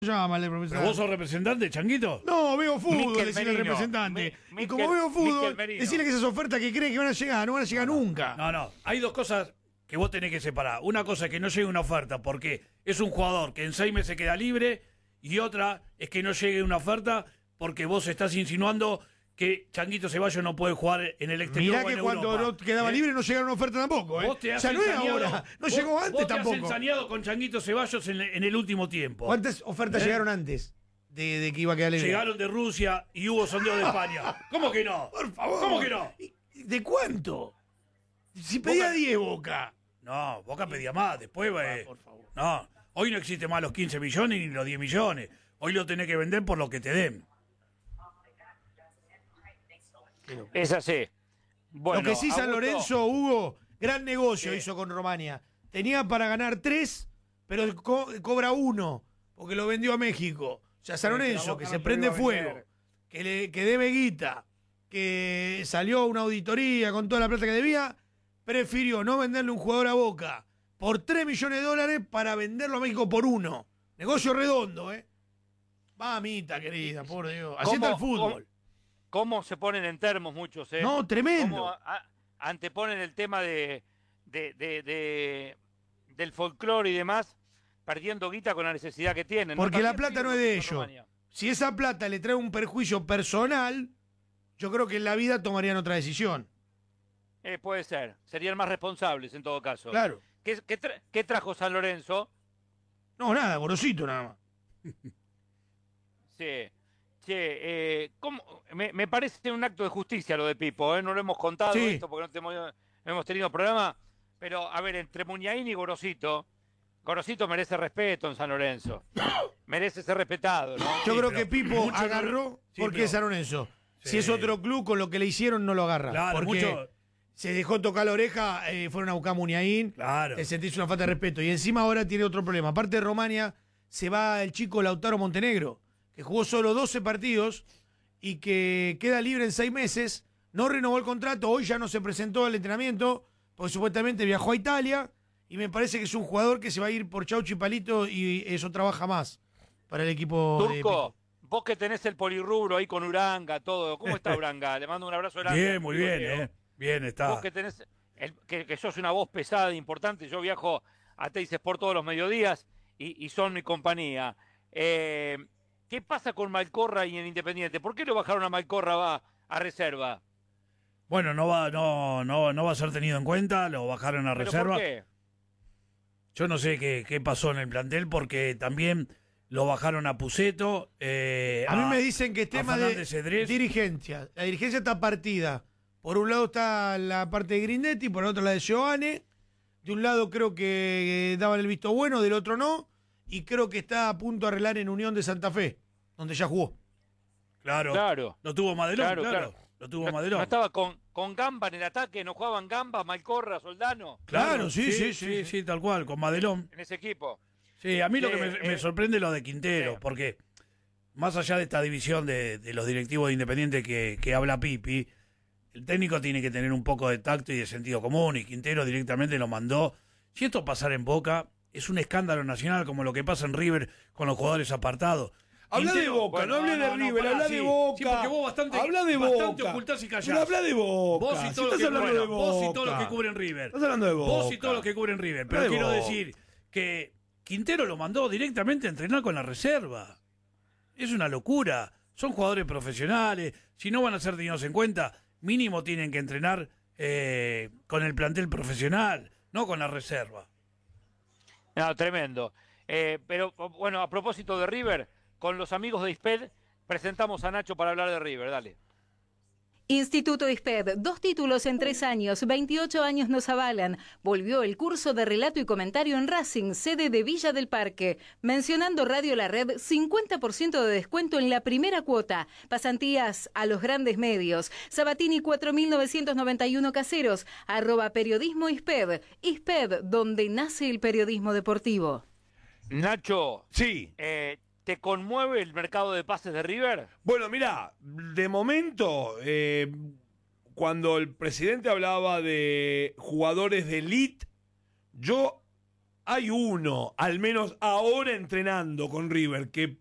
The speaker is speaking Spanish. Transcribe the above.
llama el profesor. ¿Pero vos sos representante, Changuito? No, veo fútbol, Miquel decirle al Merino. representante. Y Miquel- como veo Miquel fútbol, Merino. decirle que esas ofertas que cree que van a llegar, no van a llegar nunca. No, hay dos cosas que vos tenés que separar. Una cosa es que no llegue una oferta porque es un jugador que en 6 meses queda libre, y otra es que no llegue una oferta porque vos estás insinuando que Changuito Ceballos no puede jugar en el exterior. Mirá o que en cuando Europa. no quedaba libre no llegaron oferta tampoco, Vos te O has sea, no es ensañado- ahora, no vos- llegó antes vos te has tampoco. ensañado con Changuito Ceballos en el último tiempo. ¿Cuántas ofertas llegaron antes de que iba a quedar libre? Llegaron de Rusia y hubo sondeo de España. ¿Cómo que no? Por favor. ¿Cómo que no? ¿De cuánto? Si pedía Boca- 10 Boca. No, Boca pedía más, después... por favor. No, hoy no existe más los 15 millones ni los 10 millones. Hoy lo tenés que vender por lo que te den. Es así. Bueno, Lo que sí, San Augusto, Lorenzo, Hugo, gran negocio Sí. hizo con Romania. Tenía para ganar 3, pero cobra 1, porque lo vendió a México. O sea, San Sí, Lorenzo, pero que Boca se no prende llegó a fuego, vender. que debe guita, que salió una auditoría con toda la plata que debía, prefirió no venderle un jugador a Boca por 3 millones de dólares para venderlo a México por 1. Negocio redondo, ¿eh? Mamita querida, por Dios. Así está el fútbol. ¿Cómo se ponen en termos muchos, eh? No, tremendo. Cómo anteponen el tema del folclore y demás, perdiendo guita con la necesidad que tienen. Porque También la plata no es de con ellos. Romania. Si esa plata le trae un perjuicio personal, yo creo que en la vida tomarían otra decisión. Puede ser. Serían más responsables en todo caso. Claro. ¿Qué trajo San Lorenzo? No, nada, Gorosito nada más. Sí. Che, me parece un acto de justicia lo de Pipo, ¿eh? No lo hemos contado Sí. esto porque no hemos tenido programa, pero a ver, entre Muñain y Gorosito merece respeto en San Lorenzo. Merece ser respetado, ¿no? Yo Sí, creo pero que Pipo mucho agarró sí, porque pero- es San Lorenzo. Sí. Si es otro club, con lo que le hicieron, no lo agarra. Claro, porque mucho- se dejó tocar la oreja, fueron a buscar a Muniain. Claro. Te sentís una falta de respeto. Y encima ahora tiene otro problema. Aparte de Romania, se va el chico Lautaro Montenegro, que jugó solo 12 partidos y que queda libre en 6 meses. No renovó el contrato, hoy ya no se presentó al entrenamiento, porque supuestamente viajó a Italia. Y me parece que es un jugador que se va a ir por Chaucho y Palito y eso trabaja más para el equipo de Turco, vos que tenés el polirrubro ahí con Uranga, todo. ¿Cómo está Uranga? Le mando un abrazo grande. Bien, muy bien, Diego. Bien está. Vos que tenés, que sos una voz pesada e importante, yo viajo a Teis Sport todos los mediodías y son mi compañía. ¿Qué pasa con Malcorra y en Independiente? ¿Por qué lo bajaron a Malcorra a reserva? Bueno, no va a ser tenido en cuenta, lo bajaron a ¿Pero reserva. por qué? Yo no sé qué pasó en el plantel porque también lo bajaron a Puceto. A mí me dicen que es tema de Fernández Cedrés. dirigencia. La dirigencia está partida. Por un lado está la parte de Grindetti, por el otro la de Giovanni. De un lado creo que daban el visto bueno, del otro no. Y creo que está a punto de arreglar en Unión de Santa Fe, donde ya jugó. Claro. Lo tuvo Madelón, claro. Lo tuvo ¿No, Madelón. no estaba con Gamba en el ataque? ¿No jugaban Gamba, Malcorra, Soldano Claro, sí, tal cual, con Madelón. en ese equipo? Sí, a mí lo Sí, que me sorprende es lo de Quintero, sí. porque más allá de esta división de los directivos de Independiente que habla Pipi, el técnico tiene que tener un poco de tacto y de sentido común, y Quintero directamente lo mandó. Si esto pasara en Boca, es un escándalo nacional, como lo que pasa en River con los jugadores apartados. Habla de Quintero- Boca, no hable de River, pará, habla sí, de Boca. Sí, porque vos bastante ocultás y callás. Pero habla de Boca. Vos y Si todo lo estás que, hablando de vos y todo Boca. lo que cubren River. Estás hablando de Boca. Vos y todo lo que cubren River. Pero Habla de quiero Boca. decir que Quintero lo mandó directamente a entrenar con la reserva. Es una locura. Son jugadores profesionales. Si no van a ser tenidos en cuenta, mínimo tienen que entrenar con el plantel profesional, no con la reserva. No, tremendo. Pero bueno, a propósito de River, con los amigos de ISPED presentamos a Nacho para hablar de River. Dale. Instituto ISPED, 2 títulos en 3 años, 28 años nos avalan. Volvió el curso de relato y comentario en Racing, sede de Villa del Parque. Mencionando Radio La Red, 50% de descuento en la primera cuota. Pasantías a los grandes medios. Sabatini 4991 Caseros, @periodismo ISPED. ISPED, donde nace el periodismo deportivo. Nacho, Sí. ¿te conmueve el mercado de pases de River? Bueno, mira, de momento, cuando el presidente hablaba de jugadores de elite, yo hay uno, al menos ahora entrenando con River, que